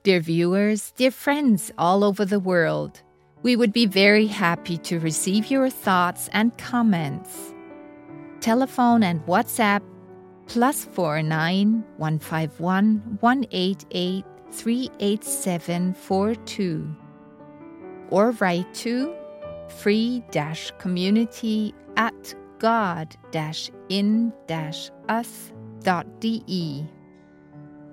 Dear viewers, dear friends all over the world, we would be very happy to receive your thoughts and comments. Telephone and WhatsApp +49 151 188 38742 or write to free-community@god-in-us.de.